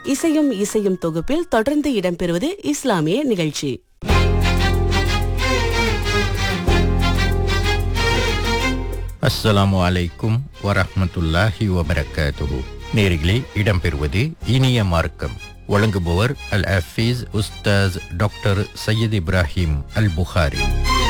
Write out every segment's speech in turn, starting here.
இசையும் இசையும் தொகுப்பில் தொடர்ந்து இடம்பெறுவது இஸ்லாமிய நிகழ்ச்சி. அஸ்ஸலாமு அலைக்கும் வரஹ்மத்துல்லாஹி வபரகாத்துஹு. நேரிலே இடம்பெறுவது இனிய மார்க்கம். வழங்குபவர் அல் ஹஃபீஸ் உஸ்தாஸ் டாக்டர் சையத் இப்ராஹிம் அல் புகாரி.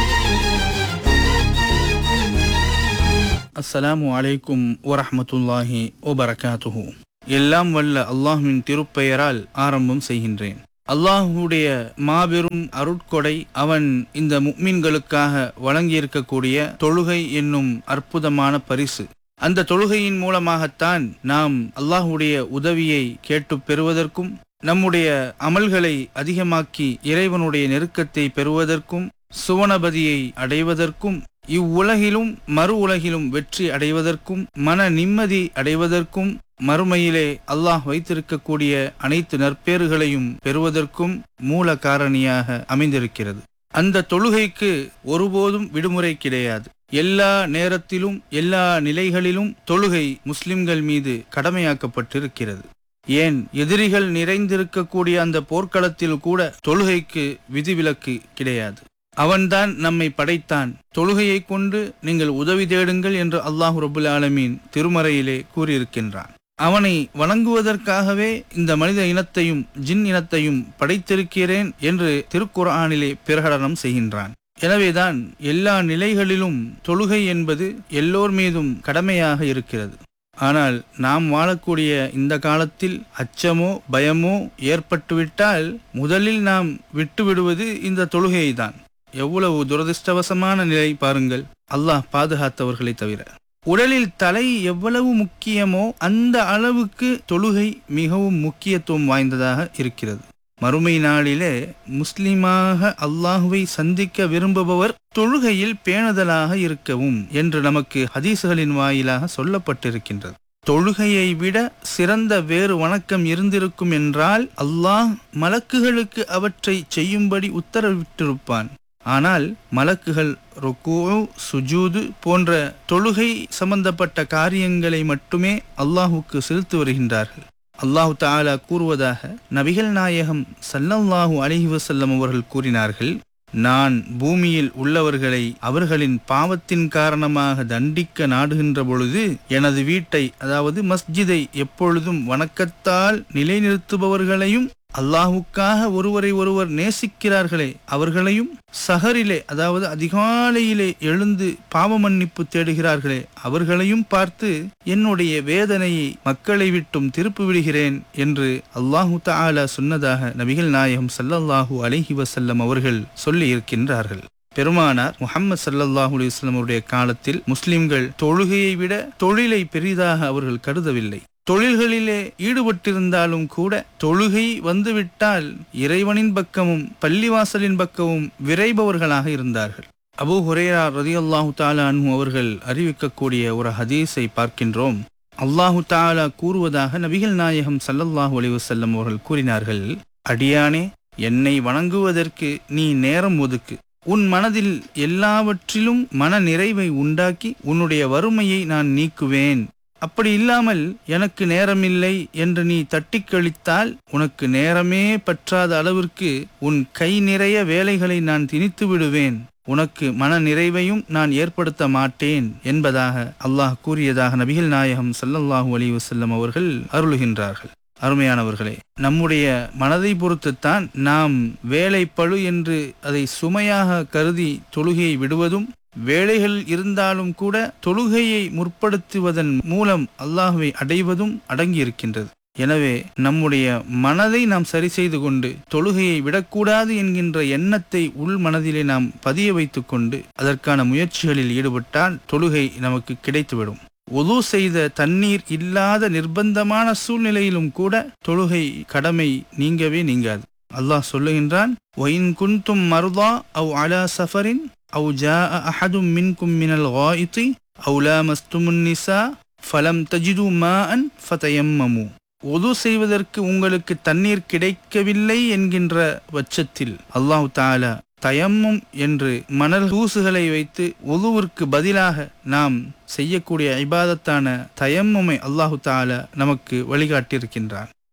அஸ்ஸலாமு அலைக்கும் வரஹ்மத்துல்லாஹி வபரகாத்துஹு. எல்லாம் வல்ல அல்லாஹ்வின் திருப்பெயரால் ஆரம்பம் செய்கின்றேன். அல்லாஹுடைய மாபெரும் அருட்கொடை அவன் இந்த முஃமின்களுக்காக வழங்கியிருக்கக்கூடிய தொழுகை என்னும் அற்புதமான பரிசு. அந்த தொழுகையின் மூலமாகத்தான் நாம் அல்லாஹுடைய உதவியை கேட்டு பெறுவதற்கும், நம்முடைய அமல்களை அதிகமாக்கி இறைவனுடைய நெருக்கத்தை பெறுவதற்கும், சுவனபதியை அடைவதற்கும், இவ்வுலகிலும் மறு உலகிலும் வெற்றி அடைவதற்கும், மன நிம்மதி அடைவதற்கும், மறுமையிலே அல்லாஹ் வைத்திருக்கக்கூடிய அனைத்து நற்பேறுகளையும் பெறுவதற்கும் மூல காரணியாக அமைந்திருக்கிறது. அந்த தொழுகைக்கு ஒருபோதும் விடுமுறை கிடையாது. எல்லா நேரத்திலும் எல்லா நிலைகளிலும் தொழுகை முஸ்லிம்கள் மீது கடமையாக்கப்பட்டிருக்கிறது. ஏன், எதிரிகள் நிறைந்திருக்கக்கூடிய அந்த போர்க்களத்தில் கூட தொழுகைக்கு விதிவிலக்கு கிடையாது. அவன்தான் நம்மை படைத்தான். தொழுகையை கொண்டு நீங்கள் உதவி தேடுங்கள் என்று அல்லாஹ் ரப்புல் ஆலமீன் திருமறையிலே கூறியிருக்கின்றான். அவனை வணங்குவதற்காகவே இந்த மனித இனத்தையும் ஜின் இனத்தையும் படைத்திருக்கிறேன் என்று திருக்குர்ஆனிலே பிரகடனம் செய்கின்றான். எனவேதான் எல்லா நிலைகளிலும் தொழுகை என்பது எல்லோர் மீதும் கடமையாக இருக்கிறது. ஆனால் நாம் வாழக்கூடிய இந்த காலத்தில் அச்சமோ பயமோ ஏற்பட்டுவிட்டால் முதலில் நாம் விட்டுவிடுவது இந்த தொழுகையை தான். எவ்வளவு துரதிர்ஷ்டவசமான நிலை பாருங்கள், அல்லாஹ் பாதுகாத்தவர்களை தவிர. உடலில் தலை எவ்வளவு முக்கியமோ அந்த அளவுக்கு தொழுகை மிகவும் முக்கியத்துவம் வாய்ந்ததாக இருக்கிறது. மறுமை நாளிலே முஸ்லிமாக அல்லாஹுவை சந்திக்க விரும்புபவர் தொழுகையில் பேணுதலாக இருக்கவும் என்று நமக்கு ஹதீசுகளின் வாயிலாக சொல்லப்பட்டிருக்கின்றது. தொழுகையை விட சிறந்த வேறு வணக்கம் இருந்திருக்கும் என்றால் அல்லாஹ் மலக்குகளுக்கு அவற்றை செய்யும்படி உத்தரவிட்டிருப்பான். ஆனால் மலக்குகள் ருக்கூ, சுஜூது போன்ற தொழுகை சம்பந்தப்பட்ட காரியங்களை மட்டுமே அல்லாஹுக்கு செலுத்தி வருகின்றார்கள். அல்லாஹு தஆலா கூறுவதாக நபிகள் நாயகம் ஸல்லல்லாஹு அலைஹி வஸல்லம் அவர்கள் கூறினார்கள், நான் பூமியில் உள்ளவர்களை அவர்களின் பாவத்தின் காரணமாக தண்டிக்க நாடுகின்ற பொழுது எனது வீட்டை, அதாவது மஸ்ஜிதை எப்பொழுதும் வணக்கத்தால் நிலைநிறுத்துபவர்களையும், அல்லாஹுக்காக ஒருவரை ஒருவர் நேசிக்கிறார்களே அவர்களையும், சஹரிலே அதாவது அதிகாலையிலே எழுந்து பாவ மன்னிப்பு தேடுகிறார்களே அவர்களையும் பார்த்து என்னுடைய வேதனையை மக்களை விட்டும் திருப்பி விடுகிறேன் என்று அல்லாஹு தஆலா சொன்னதாக நபிகள் நாயகம் ஸல்லல்லாஹு அலைஹி வஸல்லம் அவர்கள் சொல்லி இருக்கின்றார்கள். பெருமானார் முஹம்மது ஸல்லல்லாஹு அலைஹி வஸல்லம் அவருடைய காலத்தில் முஸ்லிம்கள் தொழுகையை விட தொழிலை பெரிதாக அவர்கள் கருதவில்லை. தொழில்களிலே ஈடுபட்டிருந்தாலும் கூட தொழுகை வந்துவிட்டால் இறைவனின் பக்கமும் பள்ளிவாசலின் பக்கமும் விரைபவர்களாக இருந்தார்கள். அபூ ஹுரைரா ரலியல்லாஹு தஆலா அன்ஹு அவர்கள் அறிவிக்கக்கூடிய ஒரு ஹதீஸை பார்க்கின்றோம். அல்லாஹு தஆலா கூறுவதாக நபிகள் நாயகம் ஸல்லல்லாஹு அலைஹி வஸல்லம் அவர்கள் கூறினார்கள், அடியானே, என்னை வணங்குவதற்கு நீ நேரம் ஒதுக்கு. உன் மனதில் எல்லாவற்றிலும் மன நிறைவை உண்டாக்கி உன்னுடைய வறுமையை நான் நீக்குவேன். அப்படி இல்லாமல் எனக்கு நேரமில்லை என்று நீ தட்டி கழித்தால் உனக்கு நேரமே பற்றாத அளவிற்கு உன் கை நிறைய வேலைகளை நான் திணித்து விடுவேன். உனக்கு மன நிறைவையும் நான் ஏற்படுத்த மாட்டேன் என்பதாக அல்லாஹ் கூறியதாக நபிகள் நாயகம் ஸல்லல்லாஹு அலைஹி வஸல்லம் அவர்கள் அருளுகின்றார்கள். அருமையானவர்களே, நம்முடைய மனதை பொறுத்துத்தான் நாம் வேலை பளு என்று அதை சுமையாக கருதி தொழுகையை விடுவதும், வேலைகள் இருந்தாலும் கூட தொழுகையை முற்படுத்துவதன் மூலம் அல்லாஹ்வை அடைவதும் அடங்கியிருக்கின்றது. எனவே நம்முடைய மனதை நாம் சரி செய்து கொண்டு தொழுகையை விடக்கூடாது என்கின்ற எண்ணத்தை உள் மனதிலே நாம் பதிய வைத்து கொண்டு அதற்கான முயற்சிகளில் ஈடுபட்டால் தொழுகை நமக்கு கிடைத்துவிடும். உது செய்த தண்ணீர் இல்லாத நிர்பந்தமான சூழ்நிலையிலும் கூட தொழுகை கடமை நீங்கவே நீங்காது. அல்லாஹ் சொல்லுகின்றான், வஇன் குன்தும் மர்தா அவ் அலா சஃபரின் அவ் ஜாஅ அஹதும் மின்கும் மினல் காயிதி அவ் லாமஸ்துமுன் நிஸா ஃபலம் தஜிது மாஅன் ஃபதயம்மமு. உது செய்வதற்கு உங்களுக்கு தண்ணீர் கிடைக்கவில்லை என்கின்ற பட்சத்தில் அல்லாஹ் தஆலா தயம்மும் என்று மணல் தூசுகளை வைத்து உதுவிற்கு பதிலாக நாம் செய்யக்கூடிய இபாதத்தான தயம்முமை அல்லாஹு தஆலா நமக்கு வழிகாட்டியிருக்கின்றான்.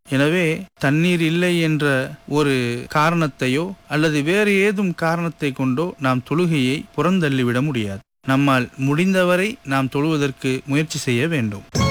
எனவே தண்ணீர் இல்லை என்ற ஒரு காரணத்தையோ அல்லது வேறு ஏதும் காரணத்தை கொண்டோ நாம் தொழுகையை புறந்தள்ளிவிட முடியாது. நம்மால் முடிந்தவரை நாம் தொழுவதற்கு முயற்சி செய்ய வேண்டும்.